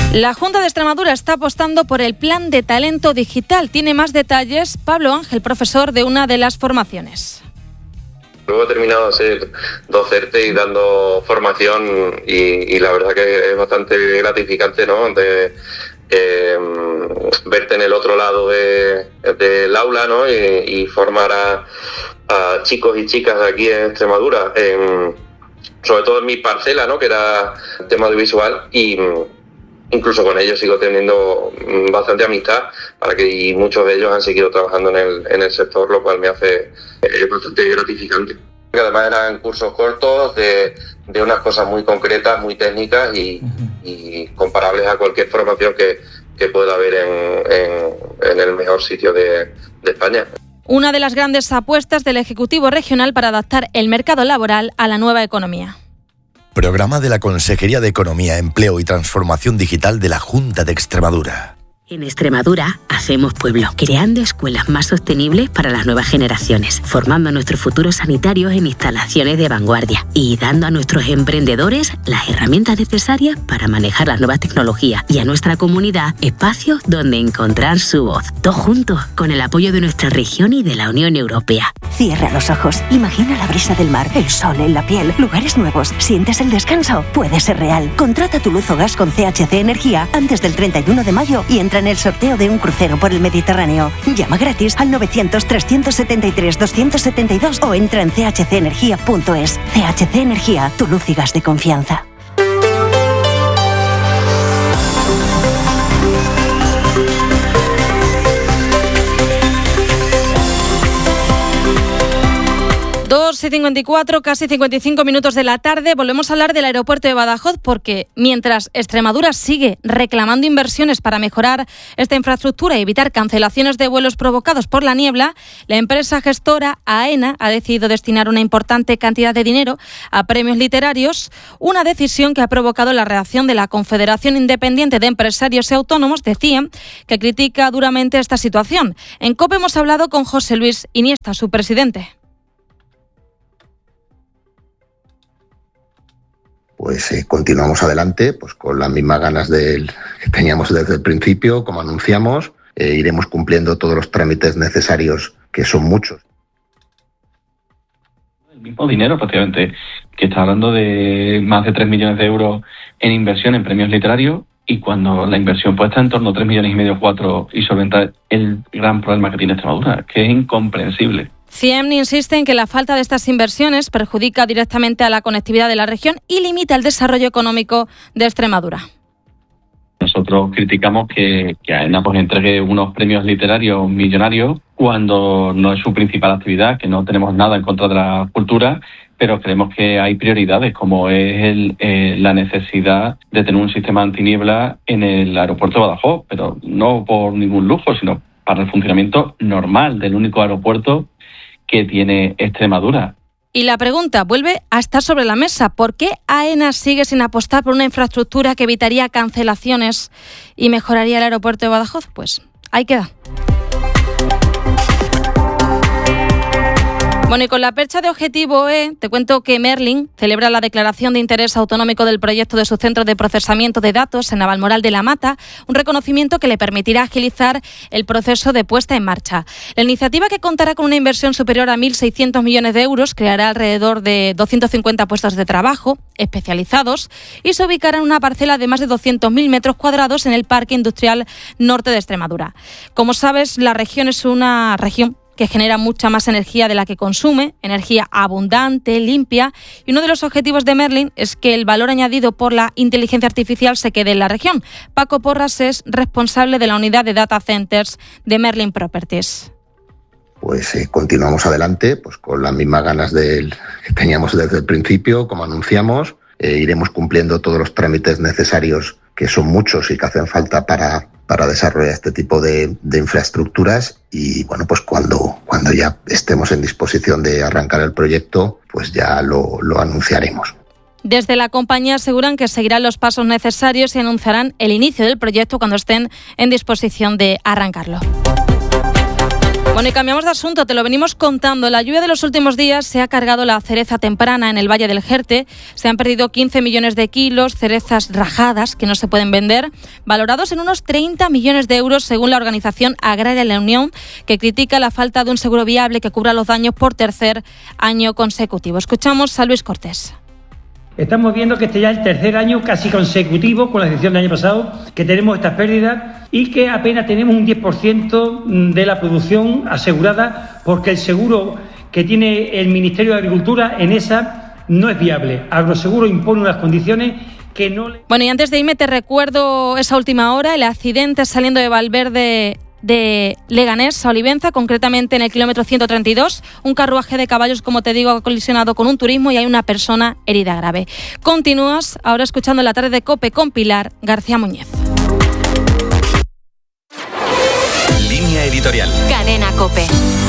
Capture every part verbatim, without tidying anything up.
La Junta de Extremadura está apostando por el plan de talento digital. Tiene más detalles Pablo Ángel, profesor de una de las formaciones. Luego he terminado de ser docente y dando formación y, y la verdad que es bastante gratificante, ¿no? De, eh, verte en el otro lado de, del aula, ¿no? Y, y formar a, a chicos y chicas aquí en Extremadura, en, sobre todo en mi parcela, ¿no? Que era el tema audiovisual, y incluso con ellos sigo teniendo bastante amistad, para que y muchos de ellos han seguido trabajando en el, en el sector, lo cual me hace eh, bastante gratificante. Que además eran cursos cortos de, de unas cosas muy concretas, muy técnicas y, y comparables a cualquier formación que, que pueda haber en, en, en el mejor sitio de, de España. Una de las grandes apuestas del Ejecutivo Regional para adaptar el mercado laboral a la nueva economía. Programa de la Consejería de Economía, Empleo y Transformación Digital de la Junta de Extremadura. En Extremadura hacemos pueblo, creando escuelas más sostenibles para las nuevas generaciones, formando a nuestros futuros sanitarios en instalaciones de vanguardia y dando a nuestros emprendedores las herramientas necesarias para manejar las nuevas tecnologías y a nuestra comunidad espacios donde encontrar su voz. Todos juntos, con el apoyo de nuestra región y de la Unión Europea. Cierra los ojos, imagina la brisa del mar, el sol en la piel, lugares nuevos, sientes el descanso. Puede ser real. Contrata tu luz o gas con C H C Energía antes del treinta y uno de mayo y entra en el sorteo de un crucero por el Mediterráneo. Llama gratis al novecientos, trescientos setenta y tres, doscientos setenta y dos o entra en c h c energía punto es. C H C Energía, tu luz y gas de confianza. dos y cincuenta y cuatro, casi cincuenta y cinco minutos de la tarde. Volvemos a hablar del aeropuerto de Badajoz porque mientras Extremadura sigue reclamando inversiones para mejorar esta infraestructura y evitar cancelaciones de vuelos provocados por la niebla, la empresa gestora AENA ha decidido destinar una importante cantidad de dinero a premios literarios, una decisión que ha provocado la reacción de la Confederación Independiente de Empresarios y Autónomos, de C I E M, que critica duramente esta situación. En COPE hemos hablado con José Luis Iniesta, su presidente. Pues eh, continuamos adelante, pues con las mismas ganas del, que teníamos desde el principio, como anunciamos. Eh, iremos cumpliendo todos los trámites necesarios, que son muchos. El mismo dinero, prácticamente, que está hablando de más de tres millones de euros en inversión en premios literarios, y cuando la inversión pues está en torno a tres millones y medio, cuatro, y solventar el gran problema que tiene Extremadura, que es incomprensible. C I E M insiste en que la falta de estas inversiones perjudica directamente a la conectividad de la región y limita el desarrollo económico de Extremadura. Nosotros criticamos que, que AENA pues entregue unos premios literarios millonarios cuando no es su principal actividad, que no tenemos nada en contra de la cultura, pero creemos que hay prioridades, como es el, eh, la necesidad de tener un sistema antiniebla en el aeropuerto de Badajoz, pero no por ningún lujo, sino para el funcionamiento normal del único aeropuerto que tiene Extremadura. Y la pregunta vuelve a estar sobre la mesa. ¿Por qué AENA sigue sin apostar por una infraestructura que evitaría cancelaciones y mejoraría el aeropuerto de Badajoz? Pues ahí queda. Bueno, y con la percha de Objetivo E, te cuento que Merlin celebra la declaración de interés autonómico del proyecto de su centro de procesamiento de datos en Navalmoral de la Mata, un reconocimiento que le permitirá agilizar el proceso de puesta en marcha. La iniciativa, que contará con una inversión superior a mil seiscientos millones de euros, creará alrededor de doscientos cincuenta puestos de trabajo especializados y se ubicará en una parcela de más de doscientos mil metros cuadrados en el Parque Industrial Norte de Extremadura. Como sabes, la región es una región que genera mucha más energía de la que consume, energía abundante, limpia, y uno de los objetivos de Merlin es que el valor añadido por la inteligencia artificial se quede en la región. Paco Porras es responsable de la unidad de Data Centers de Merlin Properties. Pues eh, continuamos adelante, pues con las mismas ganas del, que teníamos desde el principio, como anunciamos. Eh, iremos cumpliendo todos los trámites necesarios, que son muchos y que hacen falta para, para desarrollar este tipo de, de infraestructuras. Y bueno, pues cuando, cuando ya estemos en disposición de arrancar el proyecto, pues ya lo, lo anunciaremos. Desde la compañía aseguran que seguirán los pasos necesarios y anunciarán el inicio del proyecto cuando estén en disposición de arrancarlo. Bueno, y cambiamos de asunto, te lo venimos contando. La lluvia de los últimos días se ha cargado la cereza temprana en el Valle del Jerte. Se han perdido quince millones de kilos, cerezas rajadas que no se pueden vender, valorados en unos treinta millones de euros según la organización Agraria La Unión, que critica la falta de un seguro viable que cubra los daños por tercer año consecutivo. Escuchamos a Luis Cortés. Estamos viendo que este ya es el tercer año casi consecutivo, con la excepción del año pasado, que tenemos estas pérdidas y que apenas tenemos un diez por ciento de la producción asegurada, porque el seguro que tiene el Ministerio de Agricultura en esa no es viable. Agroseguro impone unas condiciones que no le... Bueno, y antes de irme te recuerdo esa última hora, el accidente saliendo de Valverde de Leganés a Olivenza, concretamente en el kilómetro ciento treinta y dos. Un carruaje de caballos, como te digo, ha colisionado con un turismo y hay una persona herida grave. Continúas ahora escuchando La Tarde de COPE con Pilar García Muñiz. Línea editorial. Cadena COPE.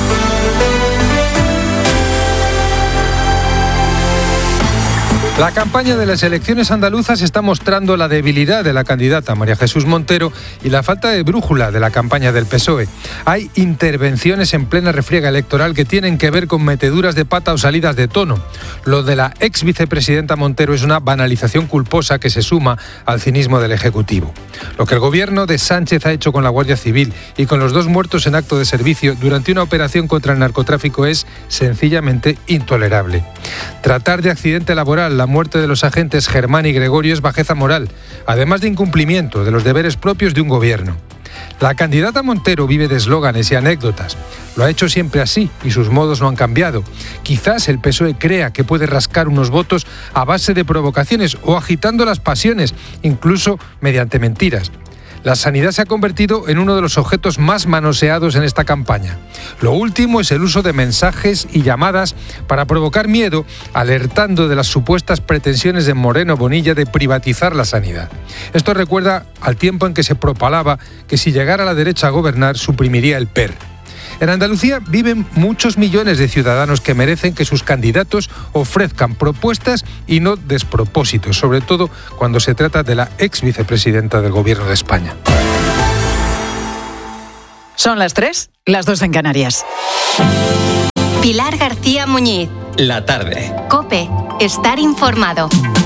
La campaña de las elecciones andaluzas está mostrando la debilidad de la candidata María Jesús Montero y la falta de brújula de la campaña del P S O E. Hay intervenciones en plena refriega electoral que tienen que ver con meteduras de pata o salidas de tono. Lo de la ex vicepresidenta Montero es una banalización culposa que se suma al cinismo del Ejecutivo. Lo que el gobierno de Sánchez ha hecho con la Guardia Civil y con los dos muertos en acto de servicio durante una operación contra el narcotráfico es sencillamente intolerable. Tratar de accidente laboral la muerte de los agentes Germán y Gregorio es bajeza moral, además de incumplimiento de los deberes propios de un gobierno. La candidata Montero vive de eslóganes y anécdotas. Lo ha hecho siempre así y sus modos no han cambiado. Quizás el P S O E crea que puede rascar unos votos a base de provocaciones o agitando las pasiones, incluso mediante mentiras. La sanidad se ha convertido en uno de los objetos más manoseados en esta campaña. Lo último es el uso de mensajes y llamadas para provocar miedo, alertando de las supuestas pretensiones de Moreno Bonilla de privatizar la sanidad. Esto recuerda al tiempo en que se propalaba que si llegara la derecha a gobernar suprimiría el P E R. En Andalucía viven muchos millones de ciudadanos que merecen que sus candidatos ofrezcan propuestas y no despropósitos, sobre todo cuando se trata de la ex vicepresidenta del Gobierno de España. Son las tres, las dos en Canarias. Pilar García Muñiz. La tarde. COPE. Estar informado.